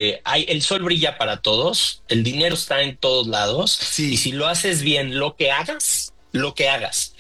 el sol brilla para todos, el dinero está en todos lados, y Sí. si lo haces bien, lo que hagas,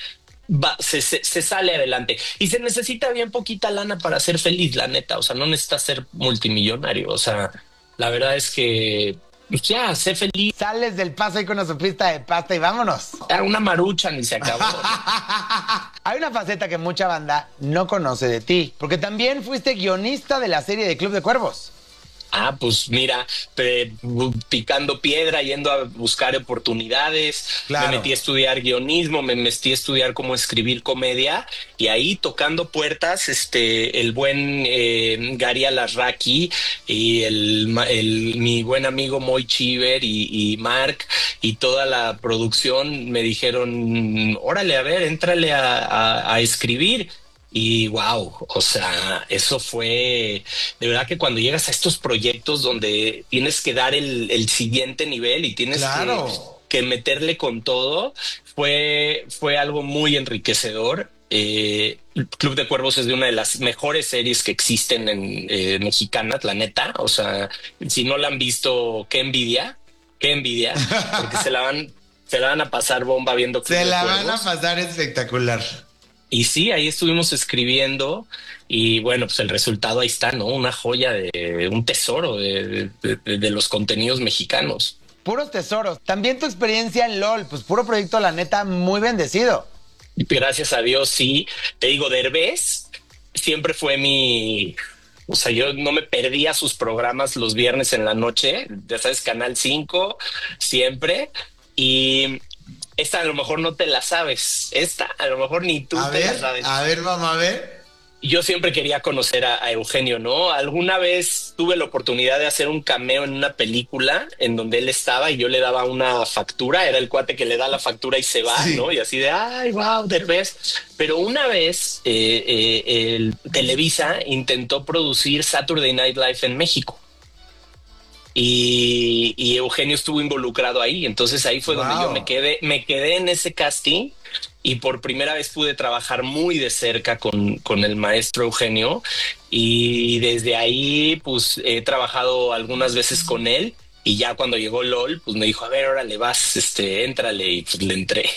se sale adelante. Y se necesita bien poquita lana para ser feliz, la neta. O sea, no necesitas ser multimillonario. O sea, la verdad es que, pues ya, sé feliz. Sales del paso ahí con una sopita de pasta y vámonos. Una marucha ni se acabó. Hay una faceta que mucha banda no conoce de ti, porque también fuiste guionista de la serie de Club de Cuervos. Pues mira, picando piedra, yendo a buscar oportunidades, Claro. me metí a estudiar guionismo, me metí a estudiar cómo escribir comedia, y ahí tocando puertas, el buen Gary Alarraqui y mi buen amigo Moy Chiver y Mark y toda la producción me dijeron, órale, a ver, éntrale a escribir. Y wow, o sea, eso fue de verdad que cuando llegas a estos proyectos donde tienes que dar el siguiente nivel y tienes Claro. que meterle con todo, fue algo muy enriquecedor. Club de Cuervos es de una de las mejores series que existen en mexicanas, la neta. O sea, si no la han visto, qué envidia, porque se la van a pasar bomba viendo Club Se de la Cuervos. van a pasar espectacular. Y sí, ahí estuvimos escribiendo y bueno, pues el resultado ahí está, ¿no? Una joya un tesoro de los contenidos mexicanos. Puros tesoros. También tu experiencia en LOL, pues puro proyecto, la neta, muy bendecido. Y gracias a Dios, sí. Te digo, Derbez siempre fue o sea, yo no me perdía sus programas los viernes en la noche, ya sabes, Canal 5 siempre. Y esta a lo mejor no te la sabes. Esta a lo mejor ni tú te la sabes. Vamos a ver. Yo siempre quería conocer a Eugenio, ¿no? Alguna vez tuve la oportunidad de hacer un cameo en una película en donde él estaba y yo le daba una factura, era el cuate que le da la factura y se va, Sí. ¿no? Y así de, ay, wow, Derbez. Pero una vez el Televisa intentó producir Saturday Night Live en México. Y Eugenio estuvo involucrado ahí, entonces ahí fue donde yo Wow. me quedé en ese casting y por primera vez pude trabajar muy de cerca con el maestro Eugenio y desde ahí pues he trabajado algunas veces con él y ya cuando llegó LOL pues me dijo, a ver, órale vas, éntrale y pues le entré.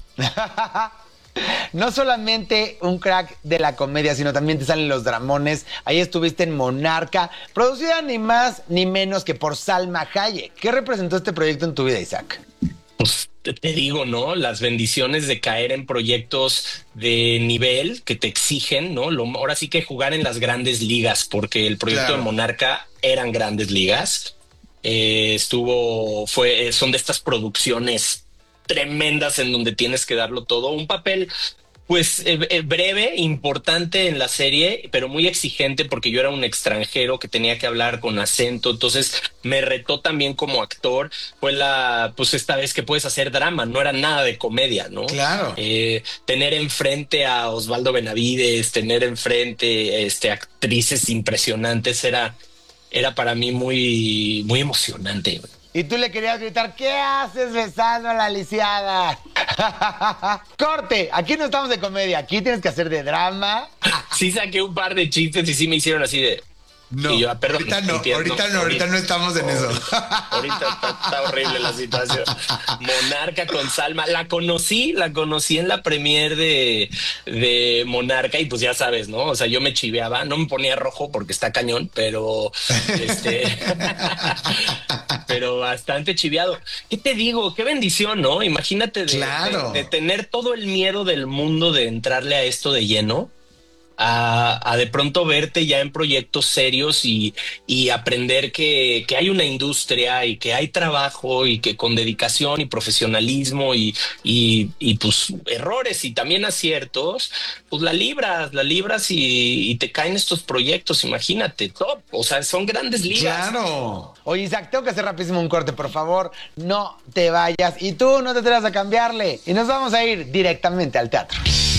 No solamente un crack de la comedia, sino también te salen los dramones. Ahí estuviste en Monarca, producida ni más ni menos que por Salma Hayek. ¿Qué representó este proyecto en tu vida, Isaac? Pues te digo, ¿no? Las bendiciones de caer en proyectos de nivel que te exigen, ¿no? Ahora sí que jugar en las grandes ligas, porque el proyecto Claro. de Monarca eran grandes ligas. Son de estas producciones tremendas en donde tienes que darlo todo. Un papel pues breve, importante en la serie, pero muy exigente porque yo era un extranjero que tenía que hablar con acento, entonces me retó también como actor. Fue pues esta vez que puedes hacer drama, no era nada de comedia, ¿no? Claro. Tener enfrente a Osvaldo Benavides, tener enfrente actrices impresionantes era para mí muy, muy emocionante. Y tú le querías gritar, ¿qué haces besando a la lisiada? Corte, aquí no estamos de comedia, aquí tienes que hacer de drama. Sí saqué un par de chistes y sí me hicieron así de... No, Y yo, perdón, ahorita no estamos en eso. Ahorita está horrible la situación. Monarca con Salma. La conocí en la premier de Monarca y pues ya sabes, ¿no? O sea, yo me chiveaba, no me ponía rojo porque está cañón, pero pero bastante chiveado. ¿Qué te digo? Qué bendición, ¿no? Imagínate Claro. de tener todo el miedo del mundo de entrarle a esto de lleno. A de pronto verte ya en proyectos serios y aprender que hay una industria y que hay trabajo y que con dedicación y profesionalismo y pues errores y también aciertos, pues la libras y te caen estos proyectos, imagínate, top, o sea, son grandes ligas. Claro. Oye, Isaac, tengo que hacer rapidísimo un corte, por favor, no te vayas. Y tú no te atrevas a cambiarle. Y nos vamos a ir directamente al teatro.